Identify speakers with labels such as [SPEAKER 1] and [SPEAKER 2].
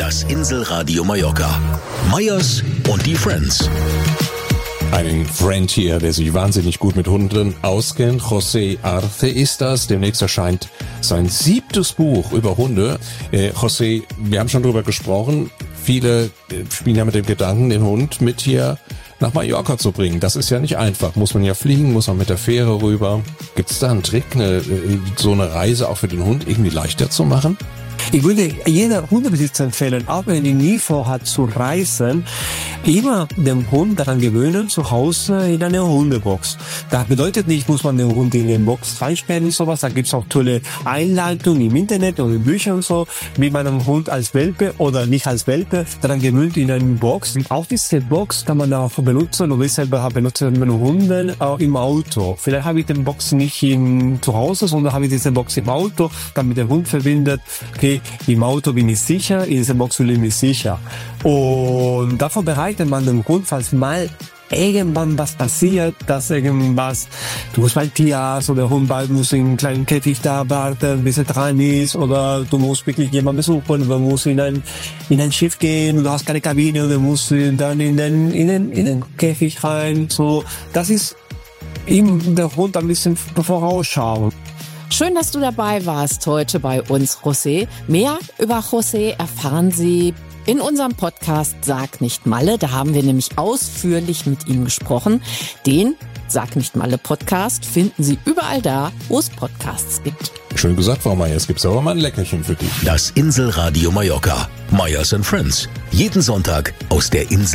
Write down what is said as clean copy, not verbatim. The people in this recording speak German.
[SPEAKER 1] Das Inselradio Mallorca. Meyers und die Friends.
[SPEAKER 2] Einen Friend hier, der sich wahnsinnig gut mit Hunden auskennt. José Arce ist das. Demnächst erscheint sein 7. Buch über Hunde. José, wir haben schon drüber gesprochen. Viele spielen ja mit dem Gedanken, den Hund mit hier nach Mallorca zu bringen. Das ist ja nicht einfach. Muss man ja fliegen, muss man mit der Fähre rüber. Gibt es da einen Trick, so eine Reise auch für den Hund irgendwie leichter zu machen?
[SPEAKER 3] Ich würde jeder Hundebesitzer empfehlen, auch wenn er nie vorhat zu reisen, immer den Hund daran gewöhnen, zu Hause in eine Hundebox. Das bedeutet nicht, muss man den Hund in eine Box reinsperren und sowas. Da gibt's auch tolle Einleitungen im Internet oder in Büchern und so, wie man einen Hund als Welpe oder nicht als Welpe daran gewöhnt in eine Box. Und auch diese Box kann man auch benutzen, oder ich selber benutze mit Hunden auch im Auto. Vielleicht habe ich den Box nicht zu Hause, sondern habe ich diese Box im Auto, damit der Hund verbindet, okay, im Auto bin ich sicher, in dieser Box fühle ich mich sicher. Und davon bereitet man den Hund, falls mal irgendwann was passiert, dass irgendwas, du musst beim Tierarzt oder der Hund muss in einen kleinen Käfig da warten, bis er dran ist, oder du musst wirklich jemanden besuchen, oder musst in ein Schiff gehen, und du hast keine Kabine, oder musst dann in den Käfig rein, so, das ist ihm der Hund ein bisschen vorausschauen.
[SPEAKER 4] Schön, dass du dabei warst heute bei uns, José. Mehr über José erfahren Sie in unserem Podcast Sag nicht Malle. Da haben wir nämlich ausführlich mit ihm gesprochen. Den Sag nicht Malle Podcast finden Sie überall da, wo es Podcasts gibt.
[SPEAKER 2] Schön gesagt, Frau Meyers. Gibt's aber mal ein Leckerchen für dich.
[SPEAKER 1] Das Inselradio Mallorca. Meyers and Friends. Jeden Sonntag aus der Insel.